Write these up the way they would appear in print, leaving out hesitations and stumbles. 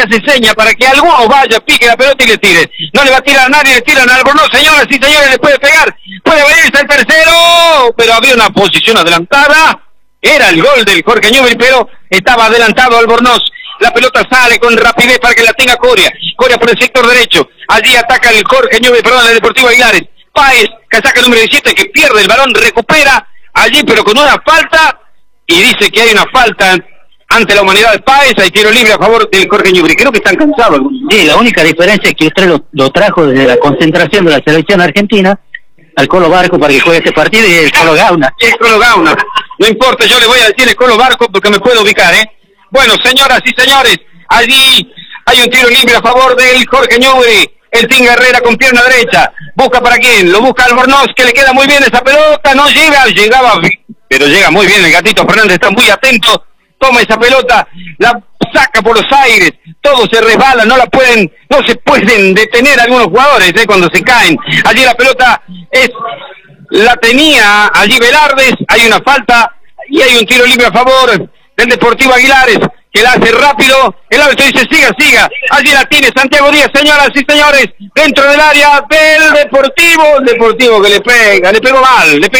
hace seña para que alguno vaya, pique la pelota y le tire. No le va a tirar a nadie, le tiran al Albornoz, señoras y señores, le puede pegar, puede venirse el tercero, pero había una posición adelantada, era el gol del Jorge Newbery, pero estaba adelantado Albornoz. La pelota sale con rapidez para que la tenga Coria. Coria por el sector derecho. Allí ataca el Jorge Newbery, perdón, el Deportivo Aguilares. Páez, casaca número 17, que pierde el balón, recupera allí, pero con una falta, y dice que hay una falta ante la humanidad de Páez. Hay tiro libre a favor del Jorge Newbery. Creo que están cansados algunos. Sí, la única diferencia es que usted lo trajo desde la concentración de la selección argentina al Colo Barco para que juegue este partido, y el Colo Gauna. El Colo Gauna. No importa, yo le voy a decir el Colo Barco porque me puedo ubicar, ¿eh? Bueno, señoras y señores, allí hay un tiro libre a favor del Jorge Newbery. El Tinga Herrera con pierna derecha. ¿Busca para quién? Lo busca Albornoz, que le queda muy bien esa pelota. No llegaba, pero llega muy bien el Gatito Fernández, está muy atento. Toma esa pelota, la saca por los aires. Todos se resbalan, no se pueden detener algunos jugadores, cuando se caen. Allí la pelota la tenía allí Velardes. Hay una falta y hay un tiro libre a favor del Deportivo Aguilares, que la hace rápido. El árbitro dice siga. Allí la tiene Santiago Díaz, señoras y señores, dentro del área del Deportivo. El Deportivo que le pegó mal, le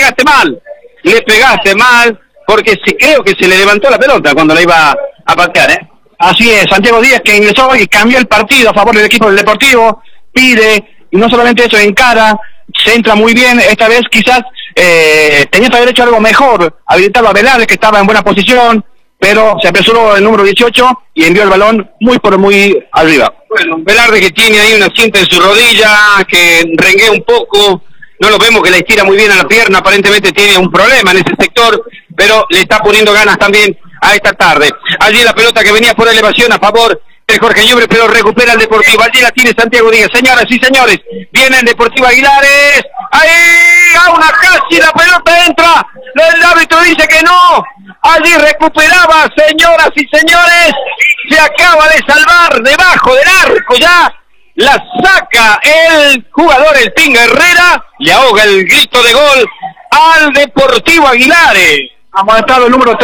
pegaste mal, porque creo que se le levantó la pelota cuando la iba a patear, Así es, Santiago Díaz, que ingresó y cambió el partido a favor del equipo del Deportivo, pide, y no solamente eso, encara, se entra muy bien. Esta vez quizás tenía que haber hecho algo mejor, habilitado a Velarde, que estaba en buena posición, pero se apresuró el número 18 y envió el balón muy arriba. Bueno, Velarde, que tiene ahí una cinta en su rodilla, que renguea un poco, no lo vemos que la estira muy bien a la pierna, aparentemente tiene un problema en ese sector, pero le está poniendo ganas también a esta tarde. Allí la pelota que venía por elevación a favor de Jorge Newbery, pero recupera el Deportivo. Allí la tiene Santiago Díaz. Señoras y señores, viene el Deportivo Aguilares. Ahí, Gauna, casi la pelota entra. El árbitro dice que no. Allí recuperaba, señoras y señores. Se acaba de salvar debajo del arco ya. La saca el jugador, el Tinga Herrera. Le ahoga el grito de gol al Deportivo Aguilares. Amonestado el número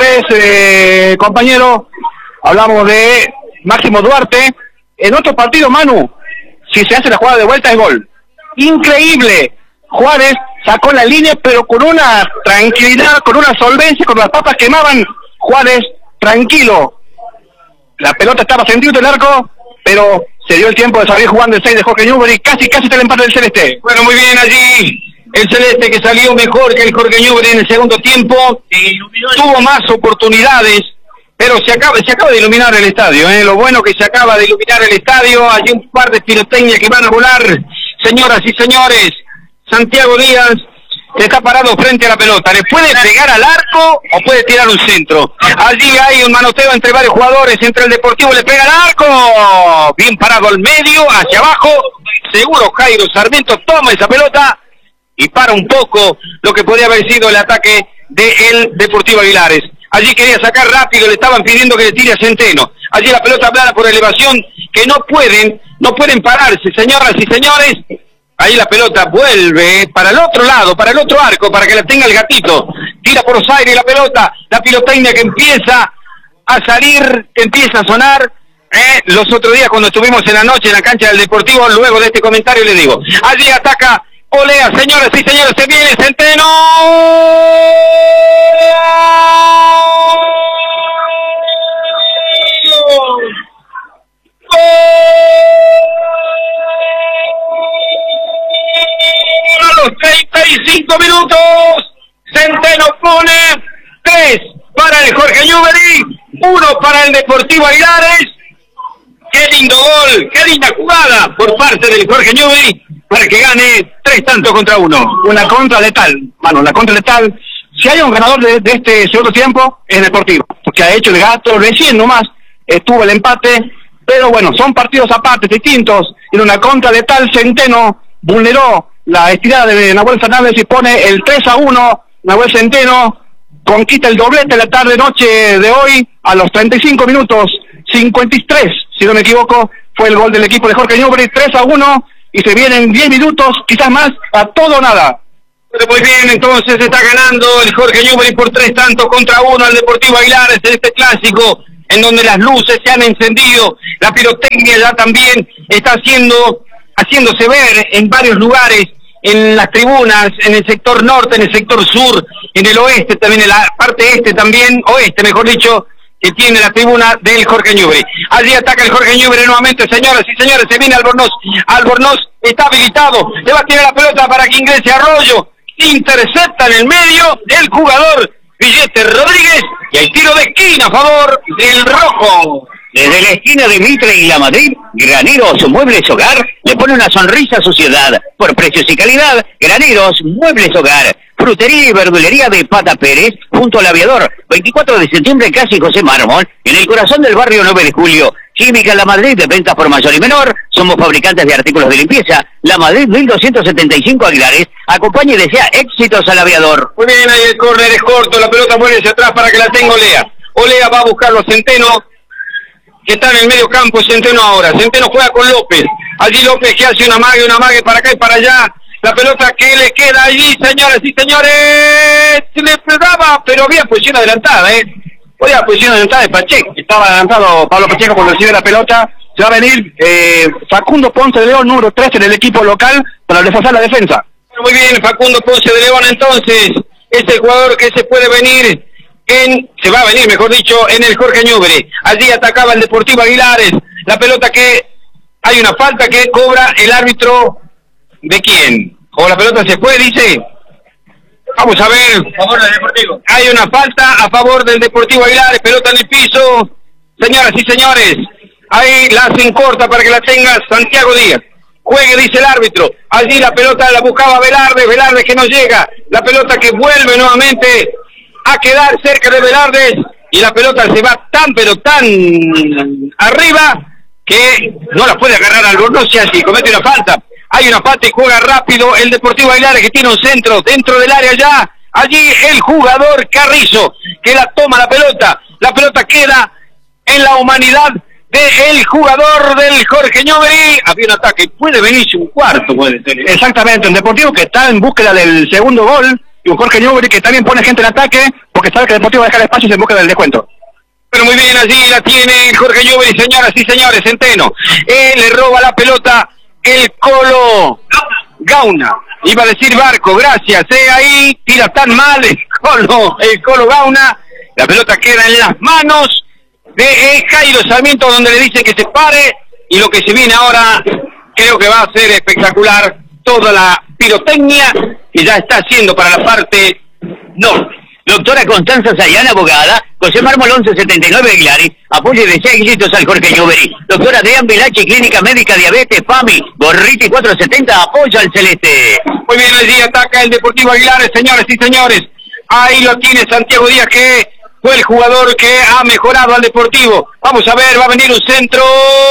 3, compañero. Hablamos de Máximo Duarte. En otro partido, Manu, si se hace la jugada de vuelta es gol. Increíble. Juárez sacó la línea, pero con una tranquilidad, con una solvencia, con las papas quemaban. Juárez, tranquilo. La pelota estaba sentido el arco, pero se dio el tiempo de salir jugando el 6 de Jorge Newbery. Casi está el empate del Celeste. Bueno, muy bien allí. El Celeste, que salió mejor que el Jorge Newbery en el segundo tiempo, tuvo más oportunidades, pero se acaba de iluminar el estadio, Lo bueno que se acaba de iluminar el estadio. Hay un par de pirotecnia que van a volar, señoras y señores. Santiago Díaz está parado frente a la pelota. ¿Le puede pegar al arco o puede tirar un centro? Allí hay un manoteo entre varios jugadores, entre el Deportivo, le pega al arco. Bien parado al medio, hacia abajo. Seguro Jairo Sarmiento toma esa pelota y para un poco lo que podría haber sido el ataque del Deportivo Aguilares. Allí quería sacar rápido, le estaban pidiendo que le tire a Centeno. Allí la pelota plana por elevación, que no pueden pararse, señoras y señores. Ahí la pelota vuelve para el otro lado, para el otro arco, para que la tenga el Gatito. Tira por los aires la pelota, la pirotecnia que empieza a salir, que empieza a sonar. Los otros días cuando estuvimos en la noche en la cancha del Deportivo, luego de este comentario le digo, allí ataca Olea, señoras y señores, se viene Centeno. A los 35 minutos, Centeno pone 3 para el Jorge Newbery, 1 para el Deportivo Aguilares. Qué lindo gol, qué linda jugada por parte del Jorge Newbery para que gane 3-1. Una contra letal, mano, la contra letal. Si hay un ganador de este segundo tiempo, es el Deportivo, porque ha hecho el gasto recién nomás, estuvo el empate, pero bueno, son partidos aparte, distintos. En una contra letal, Centeno vulneró la estirada de Nahuel Fernández y pone el 3-1. Nahuel Centeno conquista el doblete la tarde-noche de hoy a los 35 minutos, 53, si no me equivoco, fue el gol del equipo de Jorge Newbery, 3-1, y se vienen 10 minutos, quizás más, a todo o nada. Pero muy bien, entonces está ganando el Jorge Newbery por 3-1 al Deportivo Aguilares en este clásico donde las luces se han encendido, la pirotecnia ya también está haciéndose ver en varios lugares, en las tribunas, en el sector norte, en el sector sur, en el oeste, también en la parte este también, oeste mejor dicho, que tiene la tribuna del Jorge Newbery. Allí ataca el Jorge Newbery nuevamente, señoras y señores, se viene Albornoz. Albornoz está habilitado, le va a tirar la pelota para que ingrese Arroyo, intercepta en el medio el jugador Villete Rodríguez, y hay tiro de esquina a favor del rojo. Desde la esquina de Mitre y La Madrid, Graneros Muebles Hogar le pone una sonrisa a su ciudad. Por precios y calidad, Graneros Muebles Hogar. Frutería y verdulería de Pata Pérez, junto al Aviador, 24 de septiembre, casi José Mármol, en el corazón del barrio 9 de julio. Química La Madrid, de ventas por mayor y menor. Somos fabricantes de artículos de limpieza. La Madrid, 1275 Aguilares. Acompaña y desea éxitos al Aviador. Muy bien, ahí el córner es corto, la pelota vuelve hacia atrás para que la tenga Olea. Olea va a buscarlo a Centeno, que está en el medio campo. Centeno ahora. Centeno juega con López. Allí López que hace una mague para acá y para allá. La pelota que le queda allí, señoras y señores. Se le daba, pero había posición adelantada, Había posición adelantada de Pacheco. Estaba adelantado Pablo Pacheco cuando recibe la pelota. Se va a venir Facundo Ponce de León, número 13 en el equipo local, para reforzar la defensa. Muy bien, Facundo Ponce de León entonces. Es el jugador que se puede venir se va a venir, mejor dicho, en el Jorge Newbery. Allí atacaba el Deportivo Aguilares. La pelota que hay una falta que cobra el árbitro. ¿De quién? ¿O la pelota se fue, dice? Vamos a ver. A favor del Deportivo. Hay una falta a favor del Deportivo Aguilares. Pelota en el piso. Señoras y señores, ahí la hacen corta para que la tenga Santiago Díaz. Juegue, dice el árbitro. Allí la pelota la buscaba Velarde que no llega. La pelota que vuelve nuevamente a quedar cerca de Velarde. Y la pelota se va tan pero tan arriba que no la puede agarrar Albornoz, así comete una falta. Hay una falta y juega rápido el Deportivo Aguilares, que tiene un centro dentro del área ya. Allí el jugador Carrizo, que la toma la pelota queda en la humanidad del jugador del Jorge Newbery. Había un ataque, puede venirse un cuarto, puede ser. Exactamente, un Deportivo que está en búsqueda del segundo gol, y un Jorge Newbery que también pone gente en ataque, porque sabe que el Deportivo va a dejar espacios en búsqueda del descuento. Pero muy bien, allí la tiene el Jorge Newbery, señoras y señores. Centeno, le roba la pelota el Colo Gauna, iba a decir Barco, gracias, ahí tira tan mal el Colo Gauna. La pelota queda en las manos de Jairo Sarmiento, donde le dicen que se pare, y lo que se viene ahora creo que va a ser espectacular, toda la pirotecnia que ya está haciendo para la parte norte. Doctora Constanza Sayán, abogada, José Mármol 1179 Aguilares, apoyo y desea éxitos al Jorge Newbery. Doctora Dean Velachi, Clínica Médica Diabetes, PAMI, Gorriti 470, apoyo al Celeste. Muy bien, allí ataca el Deportivo Aguilares, señores y señores. Ahí lo tiene Santiago Díaz, que fue el jugador que ha mejorado al Deportivo. Vamos a ver, va a venir un centro.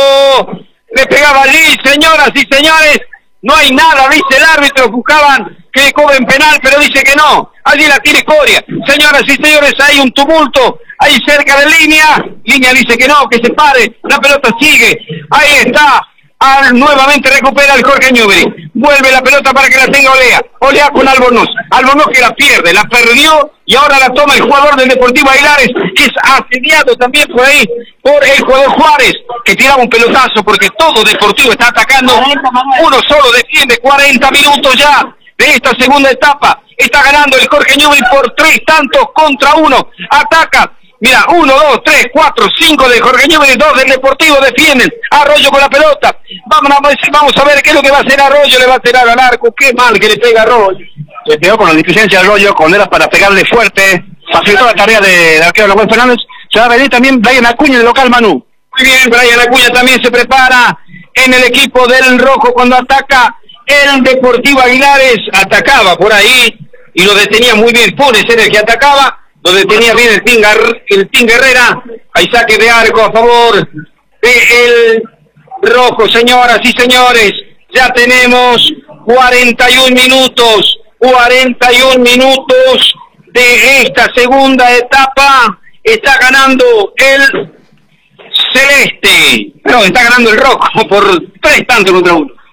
Le pegaba allí, señoras y señores. No hay nada, dice el árbitro, buscaban que cobren penal, pero dice que no. Allí la tiene Coria. Señoras y señores, hay un tumulto ahí cerca de Línea. Línea dice que no, que se pare. La pelota sigue. Ahí está. Nuevamente recupera el Jorge Newbery. Vuelve la pelota para que la tenga Olea. Olea con Albornoz. Albornoz que la pierde, la perdió y ahora la toma el jugador del Deportivo Aguilares, que es asediado también por ahí por el jugador Juárez, que tiraba un pelotazo porque todo Deportivo está atacando. Uno solo defiende. 40 minutos ya de esta segunda etapa. Está ganando el Jorge Newbery por 3 tantos contra 1. Ataca. Mira, 1, 2, 3, 4, 5 del Jorge Newbery, 2 del Deportivo defienden. Arroyo con la pelota. Vamos a ver qué es lo que va a hacer Arroyo. Le va a tirar al arco. Qué mal que le pega Arroyo. Se pegó con la displicencia Arroyo, con eras para pegarle fuerte. Facilitó la tarea de arquero Nahuel Fernández. Se va a venir también Brian Acuña, del local Manu. Muy bien, Brian Acuña también se prepara en el equipo del rojo cuando ataca el Deportivo Aguilares. Atacaba por ahí y lo detenía muy bien. Funes era el que atacaba. Lo detenía bien el Team Guerrera. Hay saque de arco a favor del rojo, señoras y señores. Ya tenemos 41 minutos. 41 minutos de esta segunda etapa. Está ganando el celeste. No, está ganando el rojo por 3 tantos contra 1.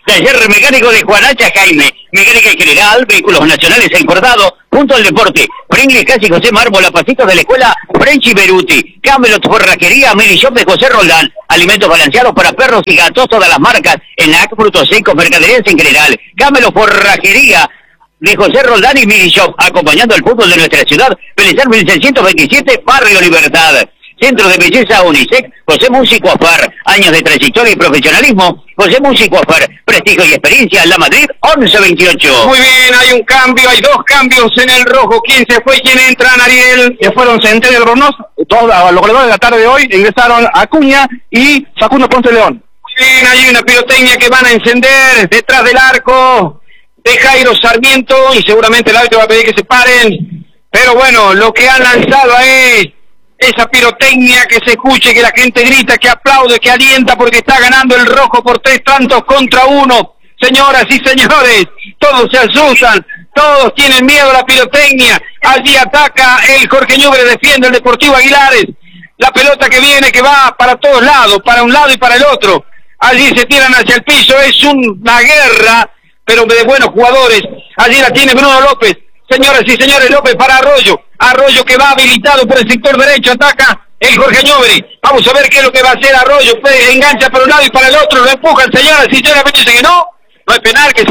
Taller mecánico de Juanacha Jaime, mecánica en general, vehículos nacionales e importados, junto al deporte. Pringles Casi José Mármol, pasitos de la escuela French y Beruti. Camelot Forrajería, Mini Shop de José Roldán. Alimentos balanceados para perros y gatos, todas las marcas. Enac, frutos secos, mercaderías en general. Camelot Forrajería de José Roldán y Mini Shop, acompañando el fútbol de nuestra ciudad. Pelizar 1627, Barrio Libertad. Centro de Belleza Unisex, José Músico Afar, años de trayectoria y profesionalismo, José Músico Afar, prestigio y experiencia, La Madrid 1128. Muy bien, hay un cambio, hay dos cambios en el rojo. ¿Quién se fue y quién entra, Ariel? Que fueron Centeno y Albornoz, todos los goleadores de la tarde de hoy, ingresaron Acuña y Facundo Ponce León. Muy bien, hay una pirotecnia que van a encender detrás del arco de Jairo Sarmiento y seguramente el árbitro va a pedir que se paren, pero bueno, lo que han lanzado es esa pirotecnia, que se escuche, que la gente grita, que aplaude, que alienta porque está ganando el rojo por 3 tantos contra 1. Señoras y señores, todos se asustan, todos tienen miedo a la pirotecnia. Allí ataca el Jorge Ñuble, defiende el Deportivo Aguilares. La pelota que viene, que va para todos lados, para un lado y para el otro. Allí se tiran hacia el piso, es una guerra, pero de buenos jugadores. Allí la tiene Bruno López. Señoras y señores, López para Arroyo. Arroyo que va habilitado por el sector derecho, ataca el Jorge Ñuble. Vamos a ver qué es lo que va a hacer Arroyo. Engancha para un lado y para el otro, lo empujan, señoras y señores, dice que no es penal, que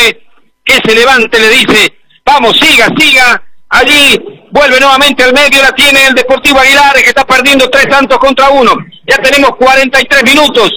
se levante, le dice. Vamos, siga. Allí vuelve nuevamente al medio, la tiene el Deportivo Aguilares, que está perdiendo 3 tantos contra 1. Ya tenemos 43 minutos,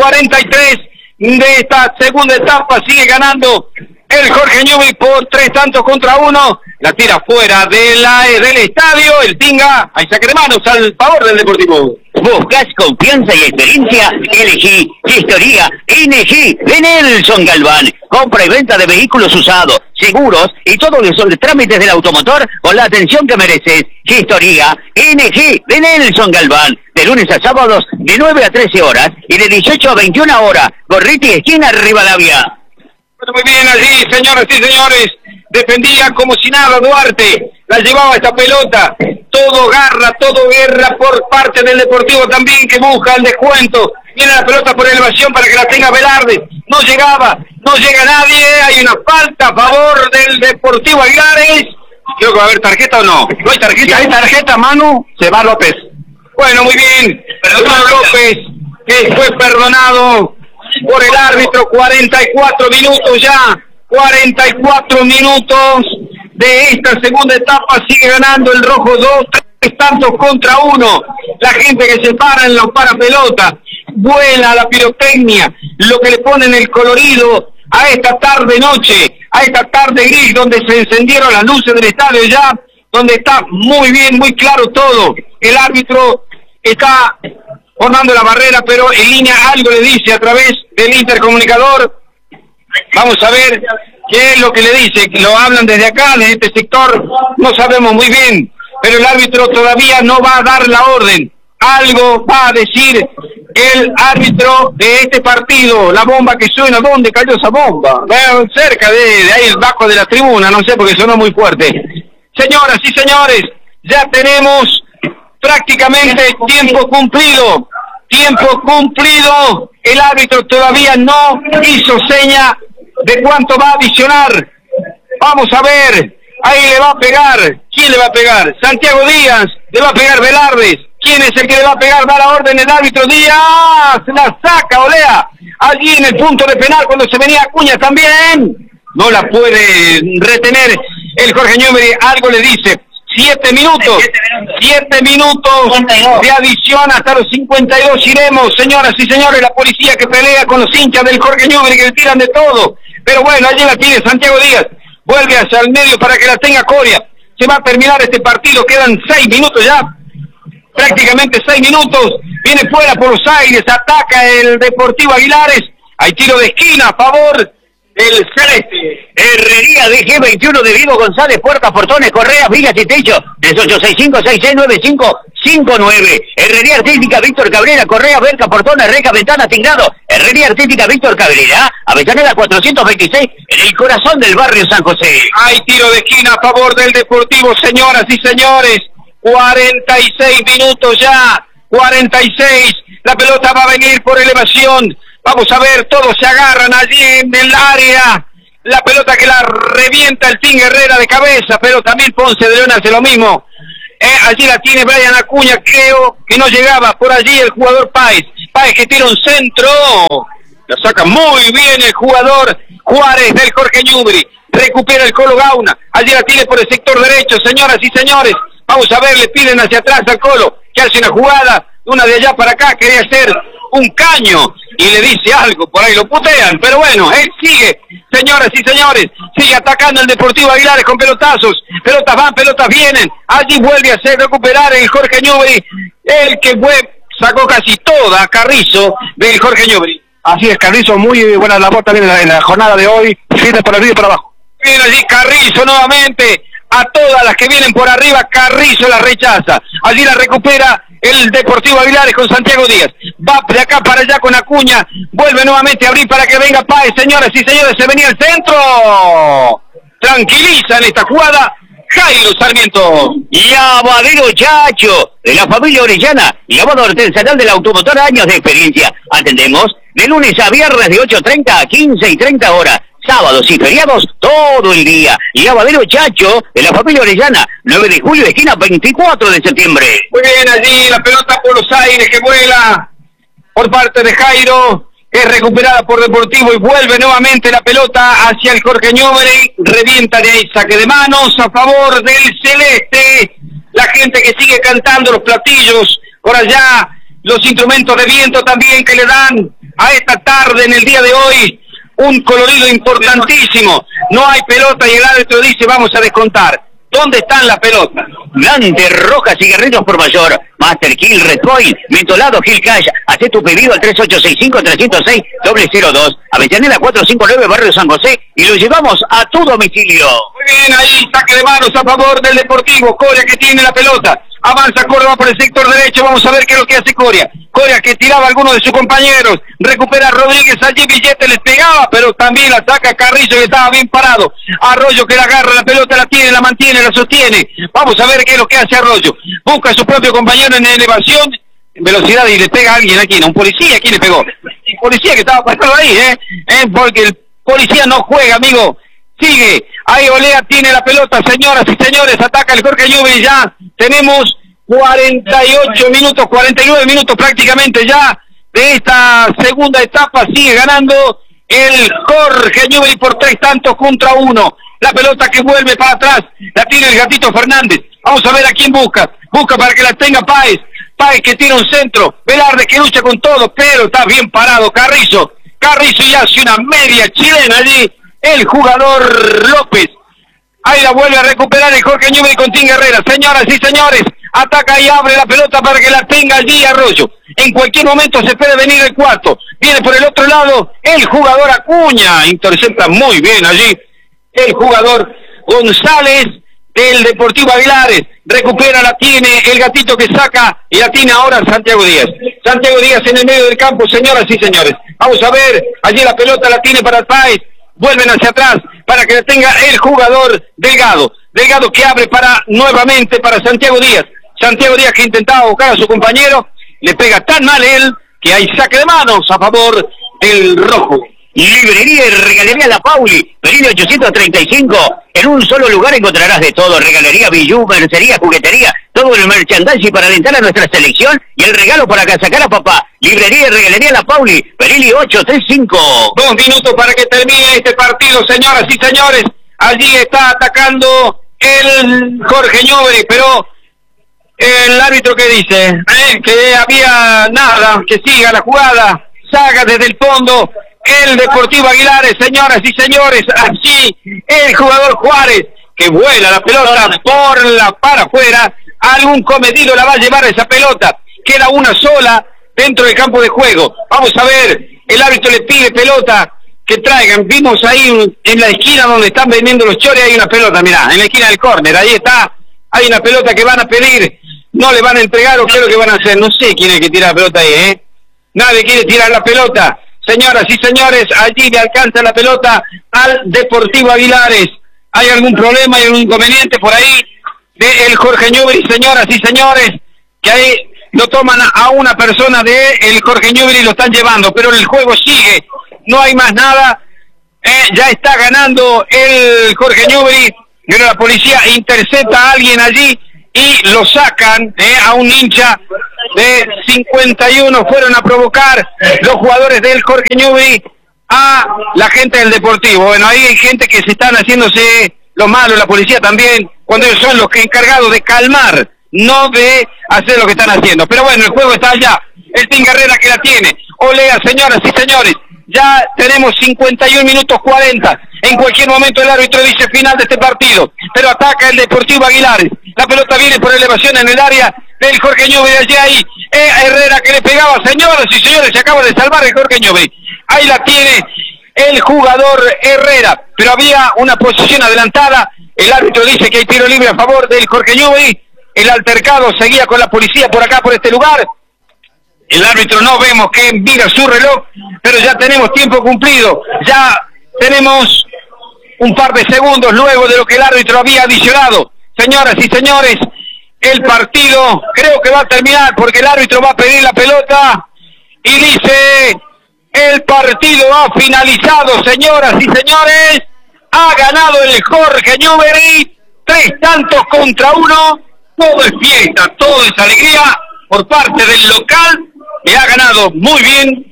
43 de esta segunda etapa, sigue ganando el Jorge Ñuble por 3 tantos contra 1, la tira fuera del estadio, el Tinga, hay saque de manos al favor del Deportivo. ¿Buscas confianza y experiencia? Elegí Gestoría NG de Nelson Galván. Compra y venta de vehículos usados, seguros y todos los trámites del automotor con la atención que mereces. Gestoría NG de Nelson Galván. De lunes a sábados de 9 a 13 horas y de 18 a 21 horas. Gorriti, esquina Rivadavia. Bueno, muy bien allí, señoras y señores. Defendía como si nada Duarte. La llevaba esta pelota. Todo garra, todo guerra por parte del Deportivo también, que busca el descuento. Viene la pelota por elevación para que la tenga Velarde. No llega nadie. Hay una falta a favor del Deportivo Aguilares. Creo que va a haber tarjeta o no. ¿No hay tarjeta? Si hay tarjeta, Manu, se va López. Bueno, muy bien. Bruno López, que fue perdonado por el árbitro. 44 minutos ya. 44 minutos de esta segunda etapa. Sigue ganando el rojo 3 tantos contra 1. La gente que se para en los parapelotas. Vuela la pirotecnia. Lo que le ponen el colorido a esta tarde-noche, a esta tarde gris, donde se encendieron las luces del estadio ya, donde está muy bien, muy claro todo. El árbitro está formando la barrera, pero en línea algo le dice a través del intercomunicador. Vamos a ver qué es lo que le dice. Lo hablan desde acá, desde este sector, no sabemos muy bien, pero el árbitro todavía no va a dar la orden. Algo va a decir el árbitro de este partido. La bomba que suena, ¿dónde cayó esa bomba? Cerca de ahí, bajo de la tribuna, no sé, porque sonó muy fuerte. Señoras y señores, ya tenemos prácticamente tiempo cumplido. El árbitro todavía no hizo seña de cuánto va a adicionar. Vamos a ver, ahí le va a pegar. ¿Quién le va a pegar? Santiago Díaz, le va a pegar Velardes. ¿Quién es el que le va a pegar? Da la orden el árbitro Díaz, la saca Olea. Allí en el punto de penal cuando se venía Acuña también. No la puede retener el Jorge Ñuble, algo le dice. 7 minutos de adición hasta los 52 iremos, señoras y señores. La policía que pelea con los hinchas del Jorge Ñuble, que le tiran de todo. Pero bueno, allí la tiene Santiago Díaz. Vuelve hacia el medio para que la tenga Coria. Se va a terminar este partido, quedan 6 minutos ya. Prácticamente 6 minutos. Viene fuera por los aires, ataca el Deportivo Aguilares. Hay tiro de esquina a favor del celeste. Herrería DG21 de Vivo González, puertas, portones, correas, vigas y techo. 3865-669559. Herrería Artística Víctor Cabrera, correas, verca, portones, reca, ventanas, tinglado. Herrería Artística Víctor Cabrera, Avellaneda 426, en el corazón del barrio San José. Hay tiro de esquina a favor del Deportivo, señoras y señores. 46 minutos ya. 46. La pelota va a venir por elevación. Vamos a ver, todos se agarran allí en el área. La pelota que la revienta el Team Herrera de cabeza, pero también Ponce de León hace lo mismo. Allí la tiene Brian Acuña, creo que no llegaba. Por allí el jugador Páez. Páez que tira un centro. Lo saca muy bien el jugador Juárez del Jorge Ñubri. Recupera el Colo Gauna. Allí la tiene por el sector derecho, señoras y señores. Vamos a ver, le piden hacia atrás al Colo, que hace una jugada, una de allá para acá, quería hacer un caño, y le dice algo, por ahí lo putean, pero bueno, él sigue, señoras y señores, sigue atacando el Deportivo Aguilares con pelotazos, pelotas van, pelotas vienen, allí vuelve a hacer recuperar el Jorge Ñubri, el que sacó casi toda Carrizo del Jorge Ñubri. Así es, Carrizo, muy buena labor también en la jornada de hoy, sigue por arriba y por abajo. Viene allí Carrizo nuevamente, a todas las que vienen por arriba, Carrizo la rechaza, allí la recupera el Deportivo Aguilares con Santiago Díaz, va de acá para allá con Acuña, vuelve nuevamente a abrir para que venga Páez, señoras y señores, se venía el centro, tranquiliza en esta jugada Jairo Sarmiento. Lavadero Chacho, de la familia Orellana, lavado artesanal del automotor, años de experiencia. Atendemos de lunes a viernes de 8:30 a 15:30 horas. Sábados y feriados todo el día. Lavadero Chacho, de la familia Orellana, 9 de julio, esquina 24 de septiembre. Muy bien, allí la pelota por los aires que vuela por parte de Jairo, es recuperada por Deportivo y vuelve nuevamente la pelota hacia el Jorge Ñubri, revienta de ahí, saque de manos a favor del Celeste. La gente que sigue cantando los platillos, por allá los instrumentos de viento también que le dan a esta tarde en el día de hoy un colorido importantísimo. No hay pelota y el árbitro dice vamos a descontar. ¿Dónde están las pelotas? Grandes, rojas, cigarrillos por mayor. Master Kill, Red Point, Mentolado, Kill Cash. Haz tu pedido al 3865-306-002. Avellaneda 459, Barrio San José. Y lo llevamos a tu domicilio. Muy bien, ahí saque de manos a favor del Deportivo. Coria que tiene la pelota. Avanza Córdoba por el sector derecho. Vamos a ver qué es lo que hace Coria. Coria que tiraba a alguno de sus compañeros. Recupera a Rodríguez. Allí Billete les pegaba, pero también la saca Carrillo que estaba bien parado. Arroyo que la agarra, la pelota la tiene, la mantiene, la sostiene. Vamos a ver qué es lo que hace Arroyo. Busca a su propio compañero en elevación, en velocidad, y le pega a alguien aquí, ¿no? Un policía, ¿quién le pegó? El policía que estaba pasando ahí, porque el policía no juega, amigo. Sigue, ahí Olea tiene la pelota, señoras y señores, ataca el Jorge Ñubri ya. Tenemos 48 minutos, 49 minutos prácticamente ya de esta segunda etapa. Sigue ganando el Jorge Ñubri por 3-1. La pelota que vuelve para atrás, la tiene el Gatito Fernández. Vamos a ver a quién busca. Busca para que la tenga Páez. Páez que tiene un centro. Velarde que lucha con todo, pero está bien parado Carrizo. Carrizo ya hace una media chilena allí. El jugador López. Ahí la vuelve a recuperar el Jorge Ñubri con Tim Herrera. Señoras y señores, ataca y abre la pelota para que la tenga allí Arroyo. En cualquier momento se puede venir el cuarto. Viene por el otro lado el jugador Acuña. Intercepta muy bien allí el jugador González del Deportivo Aguilares. Recupera, la tiene el Gatito que saca y la tiene ahora Santiago Díaz. Santiago Díaz en el medio del campo, señoras y señores. Vamos a ver, allí la pelota la tiene para Páez. Vuelven hacia atrás para que la tenga el jugador Delgado. Delgado que abre nuevamente para Santiago Díaz. Santiago Díaz que intentaba buscar a su compañero. Le pega tan mal él que hay saque de manos a favor del rojo. Librería y Regalería La Pauli, Perillo 835. En un solo lugar encontrarás de todo: regalería, bijú, mercería, juguetería, todo el merchandising para alentar a nuestra selección y el regalo para sacar a papá. Librería y Regalería La Pauli, Perillo 835. 2 minutos para que termine este partido, señoras y señores. Allí está atacando el Jorge Ñubri, pero el árbitro que dice que había nada, que siga la jugada. Saca desde el fondo el Deportivo Aguilares, señoras y señores. Allí el jugador Juárez que vuela la pelota para afuera. Algún comedido la va a llevar esa pelota. Queda una sola dentro del campo de juego. Vamos a ver, el árbitro le pide pelota que traigan. Vimos ahí en la esquina donde están vendiendo los chores, hay una pelota, mirá, en la esquina del córner, ahí está. Hay una pelota que van a pedir, no le van a entregar o qué es lo que van a hacer. No sé quién es que tira la pelota ahí, Nadie quiere tirar la pelota. Señoras y señores, allí le alcanza la pelota al Deportivo Aguilares. ¿Hay algún problema, hay algún inconveniente por ahí del Jorge Ñubri, señoras y señores? Que ahí lo toman a una persona de el Jorge Newbery y lo están llevando, pero el juego sigue, no hay más nada, ya está ganando el Jorge Newbery, pero la policía intercepta a alguien allí y lo sacan a un hincha de 51, fueron a provocar los jugadores del Jorge Newbery a la gente del Deportivo. Bueno, ahí hay gente que se están haciéndose lo malo, la policía también, cuando ellos son los que encargados de calmar, no de hacer lo que están haciendo. Pero bueno, el juego está allá, el Team Guerrera que la tiene. Olea, señoras y señores, ya tenemos 51 minutos 40. En cualquier momento el árbitro dice final de este partido, pero ataca el Deportivo Aguilares. La pelota viene por elevación en el área del Jorge Newbery, allí ahí. Herrera que le pegaba, señoras y señores, se acaba de salvar el Jorge Newbery. Ahí la tiene el jugador Herrera, pero había una posición adelantada. El árbitro dice que hay tiro libre a favor del Jorge Newbery. El altercado seguía con la policía por acá, por este lugar. El árbitro no vemos que mira su reloj, pero ya tenemos tiempo cumplido. Ya tenemos un par de segundos luego de lo que el árbitro había adicionado. Señoras y señores, el partido creo que va a terminar porque el árbitro va a pedir la pelota y dice: el partido ha finalizado, señoras y señores. Ha ganado el Jorge Newbery, 3-1. Todo es fiesta, todo es alegría por parte del local. Y ha ganado muy bien,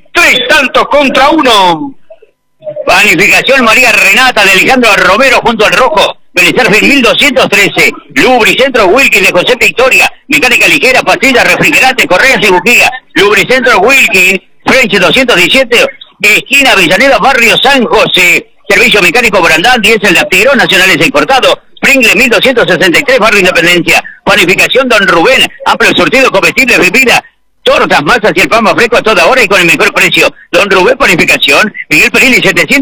3-1. Panificación María Renata de Alejandro Romero junto al Rojo. Belizarfe 1213. Lubricentro Wilkins de José Victoria. Mecánica ligera, pastillas, refrigerantes, correas y bujías. Lubricentro Wilkins, French 217. Esquina Avellaneda, barrio San José. Servicio mecánico Brandán, diésel de Aptiró, nacionales e importados. Pringle 1263, barrio Independencia. Panificación Don Rubén, amplio surtido, comestibles, bebida, tortas, masas y el pan más fresco a toda hora y con el mejor precio. Don Rubén Panificación, Miguel Perini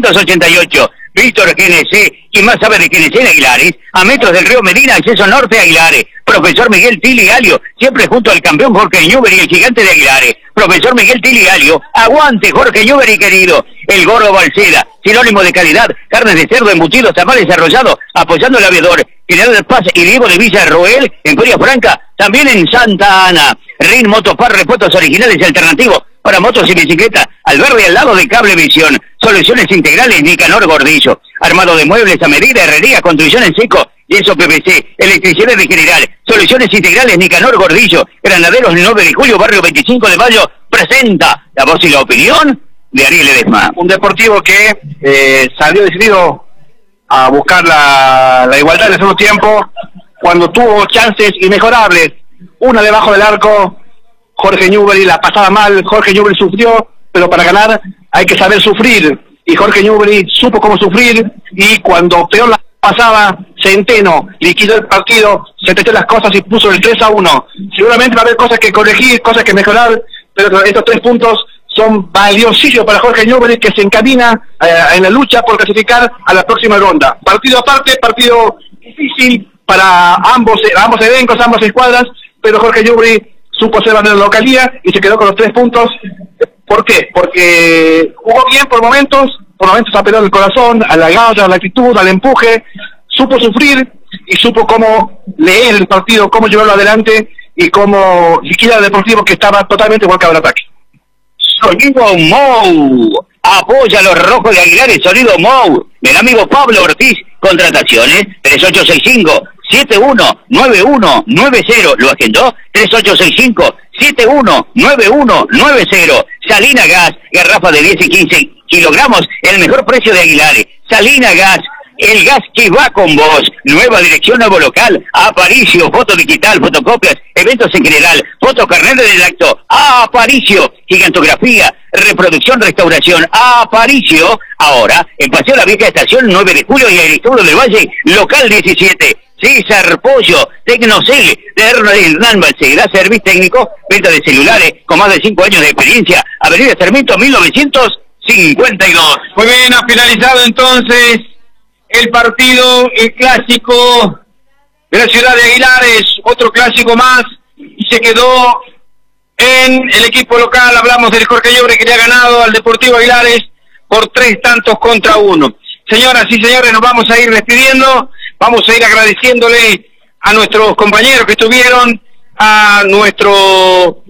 788. Víctor GNC, y más sabe de GNC en Aguilares, a metros del río Medina, acceso norte a Aguilares. Profesor Miguel Tili Alio, siempre junto al campeón Jorge Newbery, el gigante de Aguilares. Profesor Miguel Tili Alio, aguante Jorge Newbery querido. El Gordo Balseda, sinónimo de calidad, carnes de cerdo, embutidos, tamales arrollados, apoyando el aviador. General del Paz y Diego de Villa Roel, en Feria Franca, también en Santa Ana. Rin Motopar, repuestos originales y alternativos para motos y bicicletas, al verde al lado de Cablevisión. Soluciones integrales Nicanor Gordillo. Armado de muebles a medida, herrería, construcción en seco, lienzo PVC, electricidad de general. Soluciones integrales Nicanor Gordillo. Granaderos 9 de julio, barrio 25 de mayo, presenta la voz y la opinión de Ariel Ledesma. Un Deportivo que salió decidido a buscar la igualdad en el segundo tiempo, cuando tuvo chances inmejorables. Una debajo del arco, Jorge Newbery la pasaba mal, Jorge Newbery sufrió, pero para ganar hay que saber sufrir, y Jorge Newbery supo cómo sufrir, y cuando peor la pasaba, Centeno liquidó el partido, se metió las cosas y puso el 3-1. Seguramente va a haber cosas que corregir, cosas que mejorar, pero estos 3 puntos son valiosísimos para Jorge Newbery, que se encamina en la lucha por clasificar a la próxima ronda. Partido aparte, partido difícil para ambos elencos, ambas escuadras, pero Jorge Newbery supo ser bandera de la localía y se quedó con los 3 puntos. ¿Por qué? Porque jugó bien por momentos apeló al corazón, a la garra, a la actitud, al empuje, supo sufrir y supo cómo leer el partido, cómo llevarlo adelante y cómo liquidar al Deportivo, que estaba totalmente volcado al ataque. Sonido Mou, apoya a los rojos de Aguilares, Sonido Mou, del amigo Pablo Ortiz. Contrataciones 3865-719190, lo agendó 3865-719190. Salina Gas, garrafa de 10 y 15 kilogramos, el mejor precio de Aguilares. Salina Gas, el gas que va con vos. Nueva dirección, nuevo local, Aparicio, foto digital, fotocopias, eventos en general, fotocarnet del acto, Aparicio, gigantografía, reproducción, restauración, Aparicio. Ahora, en Paseo La Vieja Estación, 9 de julio y Aristóbulo del Valle, local 17. César Pollo, Tecnocel, de Hernán Balseda, servicio técnico, venta de celulares, con más de 5 años de experiencia, Avenida Sarmiento 1952. Muy bien, ha finalizado entonces el partido, el clásico de la ciudad de Aguilares, otro clásico más, y se quedó en el equipo local. Hablamos del Jorge Newbery, que le ha ganado al Deportivo Aguilares por 3-1. Señoras y señores, nos vamos a ir despidiendo, vamos a ir agradeciéndole a nuestros compañeros que estuvieron, a nuestro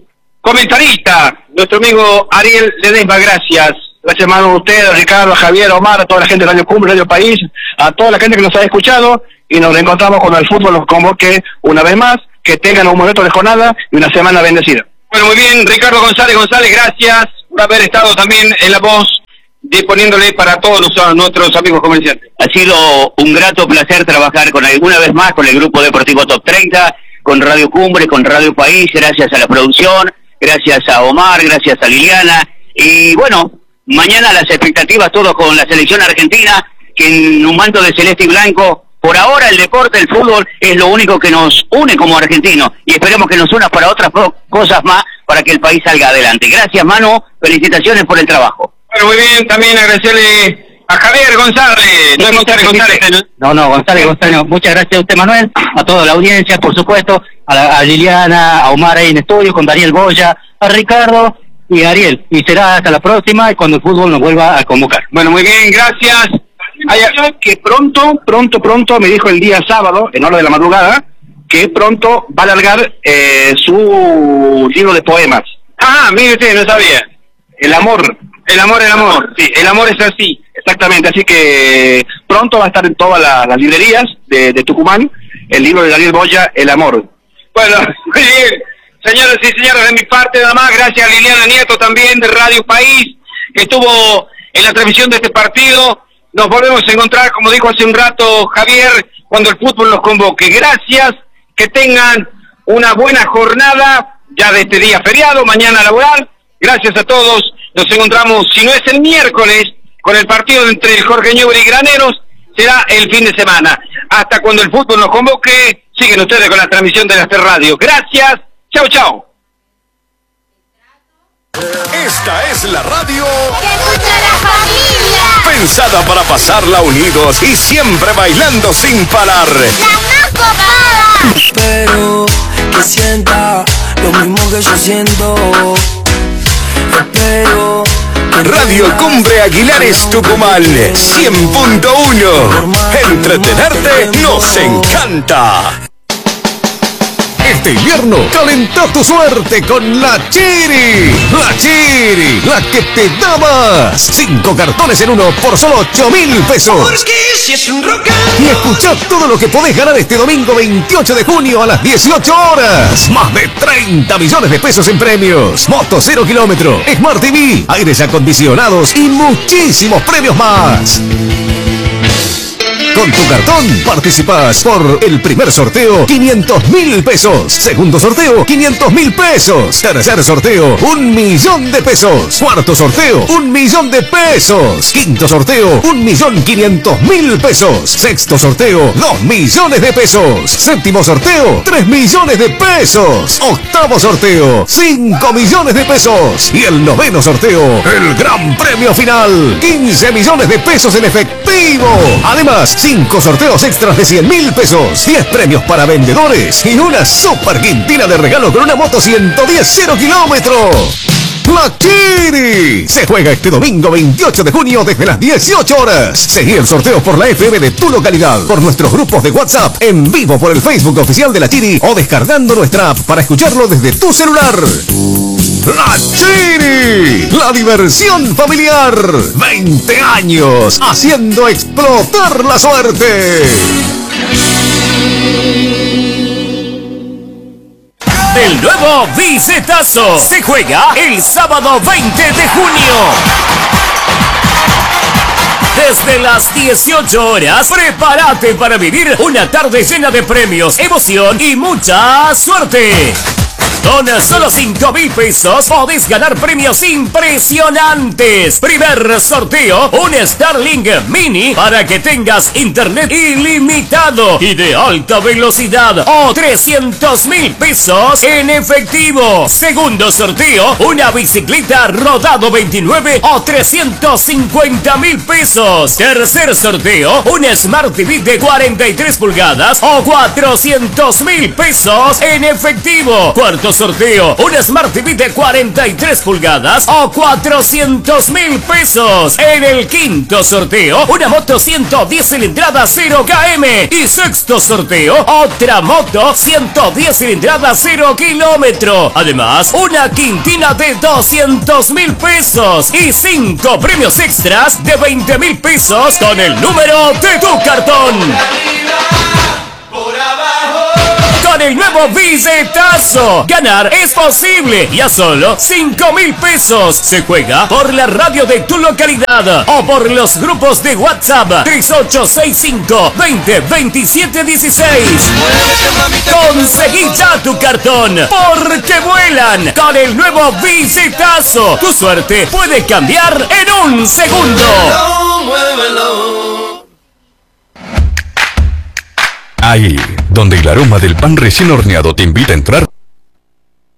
comentarista, nuestro amigo Ariel Ledesma, gracias. Gracias, hermano, a ustedes, a Ricardo, a Javier, a Omar, a toda la gente de Radio Cumbre, Radio País, a toda la gente que nos ha escuchado, y nos reencontramos cuando el fútbol nos convoque una vez más. Que tengan un momento de jornada y una semana bendecida. Bueno, muy bien, Ricardo González, gracias por haber estado también en la voz, disponiéndole para todos nuestros amigos comerciantes. Ha sido un grato placer trabajar una vez más con el Grupo Deportivo Top 30, con Radio Cumbre, con Radio País, gracias a la producción, gracias a Omar, gracias a Liliana, y bueno, mañana las expectativas todo con la selección argentina, que en un manto de celeste y blanco. Por ahora el deporte, el fútbol, es lo único que nos une como argentinos y esperemos que nos una para otras cosas más para que el país salga adelante. Gracias, Manu, felicitaciones por el trabajo. Bueno, muy bien, también agradecerle a Javier González. No es González, No, González, muchas gracias a usted, Manuel, a toda la audiencia, por supuesto, a Liliana, a Omar ahí en estudio, con Daniel Boya, a Ricardo y a Ariel. Y será hasta la próxima y cuando el fútbol nos vuelva a convocar. Bueno, muy bien, gracias. Que pronto, me dijo el día sábado, en hora de la madrugada, que pronto va a largar su libro de poemas. Ah, mire usted, no sabía. El amor. Sí, el amor es así. Exactamente, así que pronto va a estar en todas las librerías de Tucumán, el libro de Daniel Boya, El amor. Bueno, muy bien. Señoras y señores, de mi parte nada más, gracias a Liliana Nieto también de Radio País, que estuvo en la transmisión de este partido. Nos volvemos a encontrar, como dijo hace un rato Javier, cuando el fútbol nos convoque. Gracias, que tengan una buena jornada, ya de este día feriado, mañana laboral. Gracias a todos, nos encontramos, si no es el miércoles, con el partido entre el Jorge Newbery y Graneros, será el fin de semana. Hasta cuando el fútbol nos convoque, siguen ustedes con la transmisión de la Radio. Gracias, chao, chao. Esta es la radio ¡que escucha la familia! Pensada para pasarla unidos y siempre bailando sin parar. ¡La más copada! Espero que sienta lo mismo que yo siento. Espero que Radio Cumbre Aguilares Tucumán 100.1. Entretenerte nos encanta. Este invierno, calenta tu suerte con la Chiri. La Chiri, la que te da más. 5 cartones en uno por solo 8.000 pesos. Y escuchá todo lo que podés ganar este domingo 28 de junio a las 18 horas. Más de 30 millones de pesos en premios. Moto 0 kilómetro, Smart TV, aires acondicionados y muchísimos premios más. Con tu cartón participas por el primer sorteo, 500.000 pesos. Segundo sorteo, 500.000 pesos. Tercer sorteo, 1.000.000 de pesos. Cuarto sorteo, 1.000.000 de pesos. Quinto sorteo, 1.500.000 pesos. Sexto sorteo, 2 millones de pesos. Séptimo sorteo, 3 millones de pesos. Octavo sorteo, 5 millones de pesos. Y el noveno sorteo, el gran premio final, 15 millones de pesos en efectivo. Además, 5 sorteos extras de 100.000 pesos, 10 premios para vendedores y una super quintina de regalo con una moto 110 0 kilómetros. La Chiri se juega este domingo 28 de junio desde las 18 horas. Seguí el sorteo por la FM de tu localidad, por nuestros grupos de WhatsApp, en vivo por el Facebook oficial de La Chiri o descargando nuestra app para escucharlo desde tu celular. La Chiri, la diversión familiar. 20 años haciendo explotar la suerte. El nuevo Bicetazo se juega el sábado 20 de junio. Desde las 18 horas, prepárate para vivir una tarde llena de premios, emoción y mucha suerte. Con solo 5.000 pesos podés ganar premios impresionantes. Primer sorteo, un Starlink Mini para que tengas internet ilimitado y de alta velocidad o 300.000 pesos en efectivo. Segundo sorteo, una bicicleta Rodado 29 o 350.000 pesos. Tercer sorteo, un Smart TV de 43 pulgadas o 400.000 pesos en efectivo. Cuarto cuarto sorteo, una Smart TV de 43 pulgadas o 400.000 pesos. En el quinto sorteo, una moto 110 cilindrada 0 km. Y sexto sorteo, otra moto 110 cilindrada 0 kilómetro. Además, una quintina de 200.000 pesos y 5 premios extras de 20.000 pesos con el número de tu cartón. Con el nuevo billetazo, ganar es posible y a solo 5.000 pesos. Se juega por la radio de tu localidad o por los grupos de WhatsApp 3865 20 27 16. Conseguí ya tu cartón porque vuelan. Con el nuevo billetazo, tu suerte puede cambiar en un segundo. Ahí, donde el aroma del pan recién horneado te invita a entrar,